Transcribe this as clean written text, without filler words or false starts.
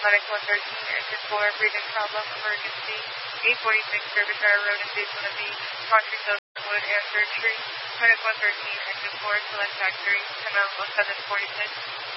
Medic 113, engine 4, breathing problem, emergency, 846 Service Hour Road in Daytona Beach, Country Club Wood, answer tree, Medic 113, engine 4, select factory, time out 0746.